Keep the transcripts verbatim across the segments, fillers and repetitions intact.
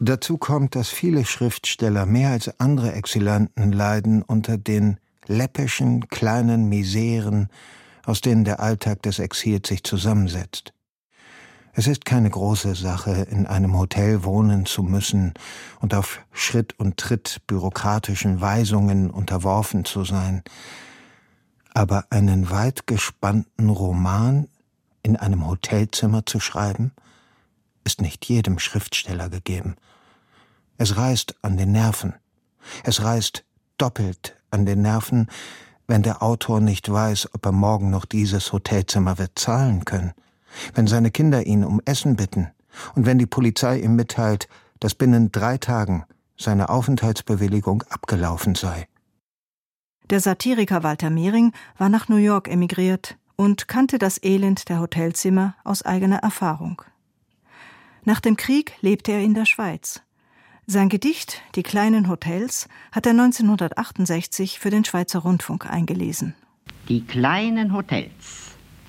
Dazu kommt, dass viele Schriftsteller mehr als andere Exilanten leiden unter den läppischen, kleinen Miseren, aus denen der Alltag des Exils sich zusammensetzt. Es ist keine große Sache, in einem Hotel wohnen zu müssen und auf Schritt und Tritt bürokratischen Weisungen unterworfen zu sein. Aber einen weit gespannten Roman in einem Hotelzimmer zu schreiben, ist nicht jedem Schriftsteller gegeben. Es reißt an den Nerven. Es reißt doppelt an den Nerven, wenn der Autor nicht weiß, ob er morgen noch dieses Hotelzimmer wird zahlen können, wenn seine Kinder ihn um Essen bitten und wenn die Polizei ihm mitteilt, dass binnen drei Tagen seine Aufenthaltsbewilligung abgelaufen sei. Der Satiriker Walter Mehring war nach New York emigriert und kannte das Elend der Hotelzimmer aus eigener Erfahrung. Nach dem Krieg lebte er in der Schweiz. Sein Gedicht »Die kleinen Hotels« hat er neunzehnhundertachtundsechzig für den Schweizer Rundfunk eingelesen. Die kleinen Hotels.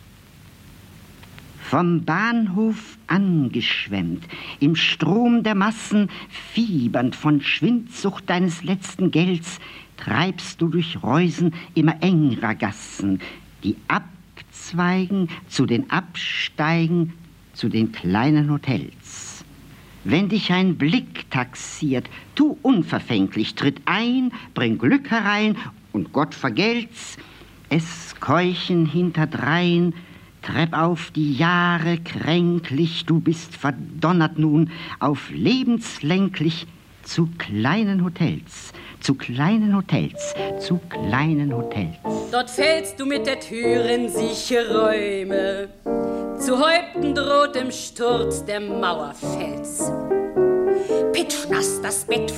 Vom Bahnhof angeschwemmt, im Strom der Massen, fiebernd von Schwindsucht deines letzten Gelds, treibst du durch Reusen immer engere Gassen, die abzweigen, zu den absteigen, zu den kleinen Hotels. Wenn dich ein Blick taxiert, tu unverfänglich, tritt ein, bring Glück herein und Gott vergelt's. Es keuchen hinterdrein, trepp auf die Jahre kränklich, du bist verdonnert nun auf lebenslänglich zu kleinen Hotels, zu kleinen Hotels, zu kleinen Hotels. Dort fällst du mit der Tür in sichere Räume, zu Häupten droht im Sturz der Mauerfels. Pitschnass das Bett